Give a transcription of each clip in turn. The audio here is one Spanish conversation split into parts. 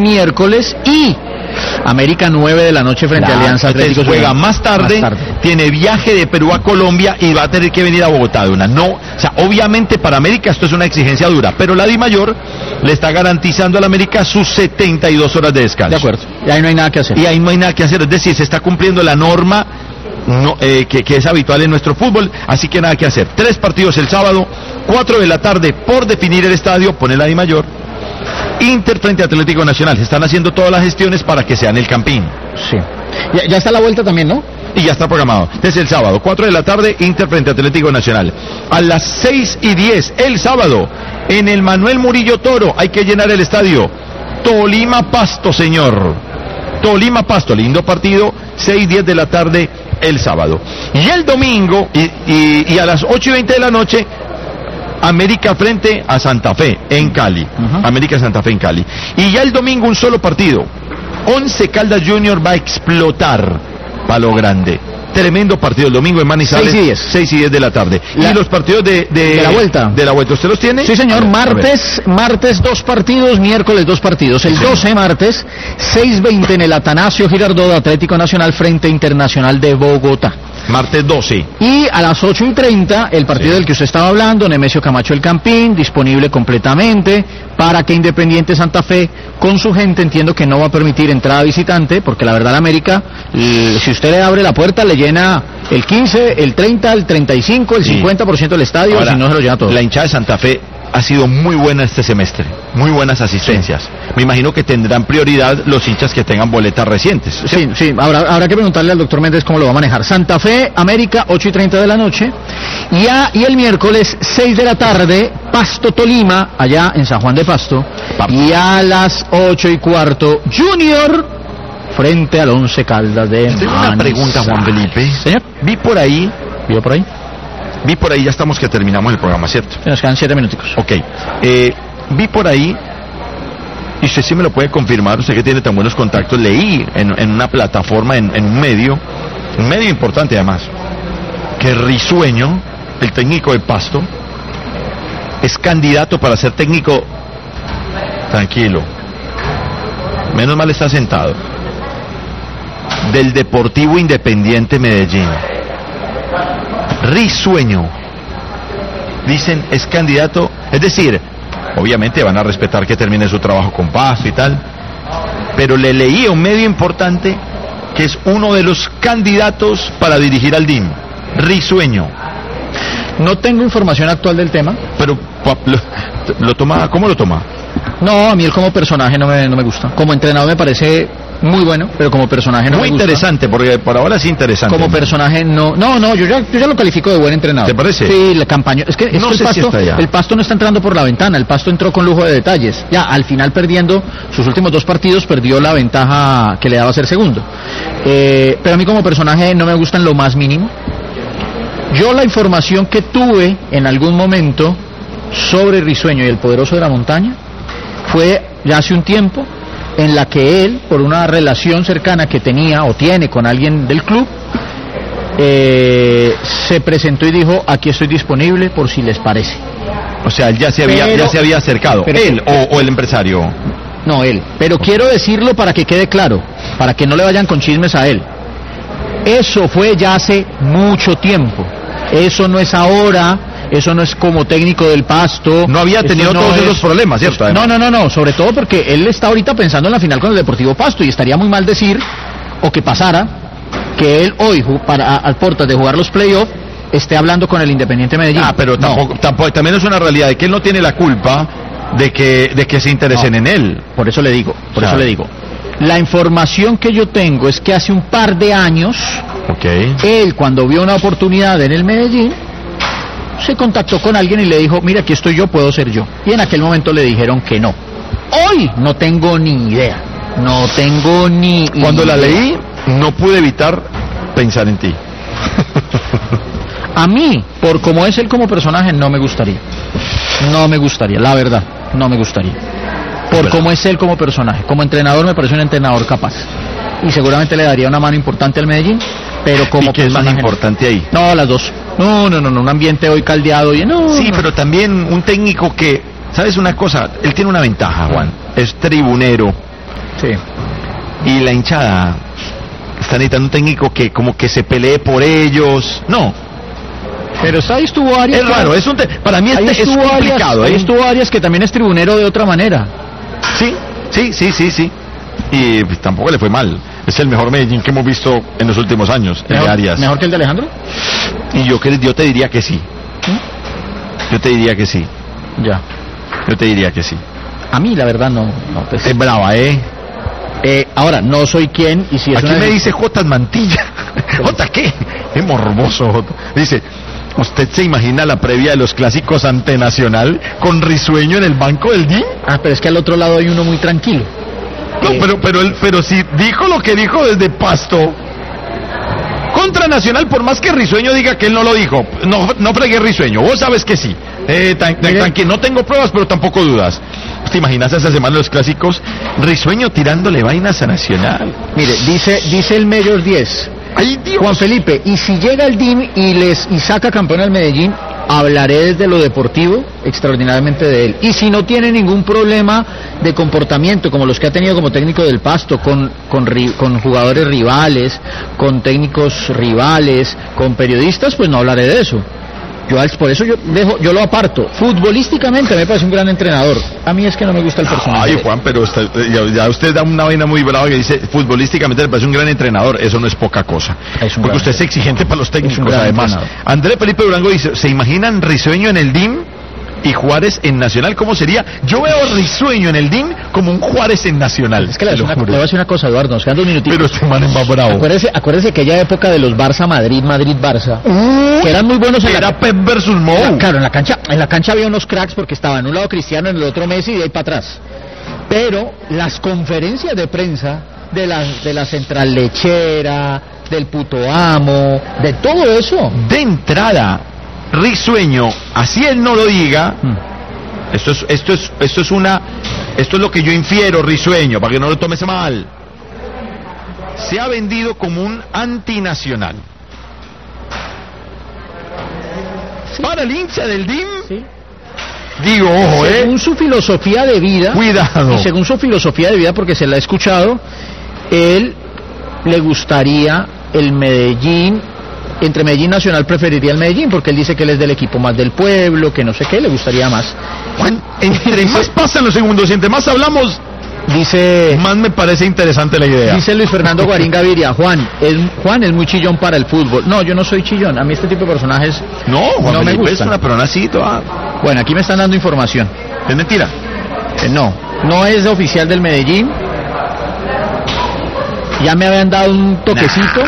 miércoles, y América 9 de la noche frente a Alianza Atlético. Juega más tarde, tiene viaje de Perú a Colombia y va a tener que venir a Bogotá de una. No, o sea, obviamente para América esto es una exigencia dura, pero la DIMAYOR le está garantizando a la América sus 72 horas de descanso. De acuerdo, y ahí no hay nada que hacer. Y ahí no hay nada que hacer, es decir, se está cumpliendo la norma que es habitual en nuestro fútbol, así que nada que hacer. 3 partidos el sábado, 4 de la tarde por definir el estadio, pone la DIMAYOR. Inter frente a Atlético Nacional, se están haciendo todas las gestiones para que sean el Campín. Sí. Ya está la vuelta también, ¿no? Y ya está programado. Desde el sábado, 4 de la tarde, Inter frente a Atlético Nacional. A las 6:10, el sábado, en el Manuel Murillo Toro, hay que llenar el estadio. Tolima Pasto, señor. Tolima Pasto, lindo partido, 6:10 de la tarde el sábado. Y el domingo, y a las 8:20 de la noche, América frente a Santa Fe en Cali. América Santa Fe en Cali. Y ya el domingo un solo partido. 11 Caldas Junior va a explotar Palo Grande. Tremendo partido el domingo en Manizales. 6:10 de la tarde. Y los partidos de la vuelta. De la vuelta, ¿usted los tiene? Sí, señor. Martes 2 partidos, miércoles 2 partidos. El 12 martes, 6:20 en el Atanasio Girardot, Atlético Nacional frente a Internacional de Bogotá. Martes 12. Y a las 8:30, el partido del que usted estaba hablando, Nemesio Camacho El Campín, disponible completamente para que Independiente Santa Fe, con su gente, entiendo que no va a permitir entrada visitante, porque la verdad la América, si usted le abre la puerta, le llena el 15, el 30, el 35, el 50% del estadio. Ahora, si no se lo llena todo. La hinchada de Santa Fe ha sido muy buena este semestre, muy buenas asistencias. Sí. Me imagino que tendrán prioridad los hinchas que tengan boletas recientes. Sí, habrá que preguntarle al doctor Méndez cómo lo va a manejar. Santa Fe, América, 8:30 de la noche, y el miércoles, 6 de la tarde, Pasto Tolima, allá en San Juan de Pasto, y a las 8:15, Junior frente al 11 Caldas de Manizales. Tengo una pregunta, Juan Felipe. Señor, Vi por ahí, ya estamos que terminamos el programa, ¿cierto? Nos quedan 7 minuticos. Ok. Vi por ahí, y usted sí me lo puede confirmar, usted que tiene tan buenos contactos, leí en una plataforma, en un medio importante además, que Risueño, el técnico de Pasto, es candidato para ser técnico. Tranquilo. Menos mal está sentado. Del Deportivo Independiente Medellín. Risueño, dicen, es candidato, es decir, obviamente van a respetar que termine su trabajo con Pasto y tal, pero le leí a un medio importante que es uno de los candidatos para dirigir al DIM, Risueño. No tengo información actual del tema. Pero, ¿lo toma? ¿Cómo lo toma? No, a mí él como personaje no me gusta. Como entrenador me parece muy bueno, pero como personaje no me gusta. Muy interesante, porque por ahora es interesante. Como personaje no, yo ya lo califico de buen entrenador. ¿Te parece? Sí, la campaña, es que no sé si está ya. El Pasto no está entrando por la ventana, el Pasto entró con lujo de detalles. Ya, al final perdiendo sus últimos 2 partidos, perdió la ventaja que le daba ser segundo. Pero a mí como personaje no me gusta en lo más mínimo. Yo la información que tuve en algún momento sobre Risueño y el Poderoso de la Montaña fue ya hace un tiempo, en la que él, por una relación cercana que tenía o tiene con alguien del club, se presentó y dijo: aquí estoy disponible por si les parece. O sea, él ya se había acercado. ¿Él o el empresario? No, él. Pero quiero decirlo para que quede claro, para que no le vayan con chismes a él. Eso fue ya hace mucho tiempo. Eso no es ahora. Eso no es como técnico del Pasto. No había tenido todos esos problemas, ¿cierto? No, sobre todo porque él está ahorita pensando en la final con el Deportivo Pasto, y estaría muy mal decir, o que pasara, que él hoy, al portas de jugar los playoffs, esté hablando con el Independiente Medellín. Pero tampoco, también es una realidad de que él no tiene la culpa de que se interesen en él. Por eso le digo. La información que yo tengo es que hace un par de años, él, cuando vio una oportunidad en el Medellín, se contactó con alguien y le dijo: mira, aquí estoy yo, puedo ser yo. Y en aquel momento le dijeron que no. Hoy no tengo ni idea. Cuando la leí, no pude evitar pensar en ti. A mí, por como es él como personaje, no me gustaría, la verdad, no me gustaría. Por cómo es él como personaje. Como entrenador me parece un entrenador capaz. Y seguramente le daría una mano importante al Medellín, pero como ¿y qué es más importante ahí? No, las dos. No, un ambiente hoy caldeado y pero también un técnico que, ¿sabes una cosa? Él tiene una ventaja, Juan. Es tribunero, Sí. Y la hinchada está necesitando un técnico que como que se pelee por ellos. No. Pero ahí estuvo Arias. Es raro, para mí es complicado. Ahí estuvo Arias, que también es tribunero de otra manera. Sí. Y pues, tampoco le fue mal. Es el mejor Medellín que hemos visto en los últimos años, el de Arias. ¿Mejor que el de Alejandro? Y yo te diría que sí. Yo te diría que sí. Ya. Yo te diría que sí. A mí, la verdad, no pues. Es brava, ahora, no soy quien, y si es aquí me dice J. Mantilla. ¿J qué? Es morboso, J. Dice, ¿usted se imagina la previa de los clásicos ante Nacional con Risueño en el banco del DIM? Pero es que al otro lado hay uno muy tranquilo. No, pero si dijo lo que dijo desde Pasto contra Nacional, por más que Risueño diga que él no lo dijo, no fregué Risueño, vos sabes que sí. Tranquilo, no tengo pruebas, pero tampoco dudas. ¿Te imaginas esa semana de los clásicos? Risueño tirándole vainas a Nacional. Mire, dice el Mayor 10. ¡Ay, Dios! Juan Felipe, y si llega el DIM y saca campeón al Medellín, hablaré desde lo deportivo extraordinariamente de él. Y si no tiene ningún problema de comportamiento como los que ha tenido como técnico del Pasto, con jugadores rivales, con técnicos rivales, con periodistas, pues no hablaré de eso. Por eso yo lo aparto. Futbolísticamente me parece un gran entrenador. A mí es que no me gusta el personaje. Ay, Juan, pero ya usted da una vaina muy brava que dice, futbolísticamente me parece un gran entrenador. Eso no es poca cosa. Porque usted es exigente para los técnicos, además. Andrés Felipe Durango dice, ¿se imaginan Risueño en el DIM y Juárez en Nacional? ¿Cómo sería? Yo veo a Risueño en el DIM como un Juárez en Nacional. Es que le voy a decir una cosa, Eduardo, nos quedan 2 minutitos. Pero este man es más bravo. Acuérdese que aquella época de los Barça-Madrid, Madrid-Barça, que eran muy buenos en era Pep versus Mou. Claro, en la cancha había unos cracks porque estaban en un lado Cristiano, en el otro Messi y de ahí para atrás. Pero las conferencias de prensa de la central lechera, del puto amo, de todo eso. De entrada, Risueño, así él no lo diga, esto es lo que yo infiero, Risueño, para que no lo tomes mal. Se ha vendido como un antinacional. ¿Sí? Para el hincha del DIM. Sí. Digo, ojo, según su filosofía de vida. Cuidado. Y según su filosofía de vida, porque se la he escuchado, él le gustaría el Medellín. Entre Medellín y Nacional preferiría el Medellín, porque él dice que él es del equipo más del pueblo, que no sé qué, le gustaría más. Juan, entre más pasan los segundos y entre más hablamos, más me parece interesante la idea. Dice Luis Fernando Guarín Gaviria, Juan es muy chillón para el fútbol. No, yo no soy chillón, a mí este tipo de personajes Juan no me gustan. Es una persona así, toda. Bueno, aquí me están dando información. ¿Es mentira? No es oficial del Medellín. Ya me habían dado un toquecito.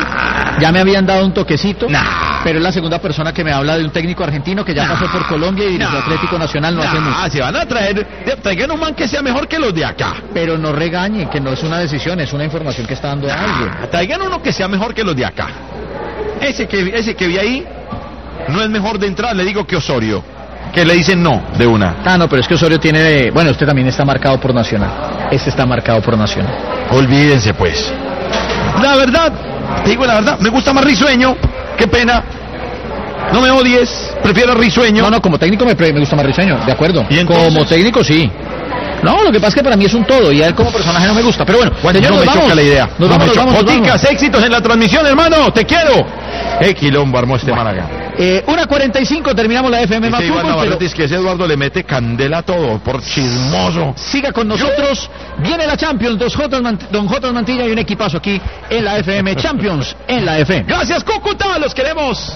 Pero es la segunda persona que me habla de un técnico argentino que ya pasó por Colombia y dirigió Atlético Nacional no hace mucho. Se van a traigan un man que sea mejor que los de acá. Pero no regañe, que no es una decisión, es una información que está dando alguien. Traigan uno que sea mejor que los de acá. Ese que vi ahí no es mejor de entrada, le digo que Osorio, que le dicen no, de una. No, pero es que Osorio tiene... Bueno, usted también está marcado por Nacional. Está marcado por Nacional. Olvídense pues. La verdad, te digo la verdad, me gusta más Risueño, qué pena. No me odies, prefiero Risueño. No, como técnico me gusta más Risueño, de acuerdo. ¿Y entonces? Como técnico sí. No, lo que pasa es que para mí es un todo y a él como personaje no me gusta. Pero bueno, señor, no me choca la idea. Nos vamos. Boticas, éxitos en la transmisión, hermano, te quiero. Quilombo armó este Málaga. 1:45 terminamos la FM más fútbol. Pero es que ese Eduardo le mete candela a todo, por chismoso. Siga con nosotros, viene la Champions, Don J. Mantilla y un equipazo aquí en la FM Champions, en la FM. Gracias, Cúcuta, los queremos.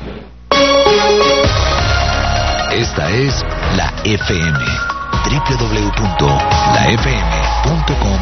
Esta es la FM, www.lafm.com.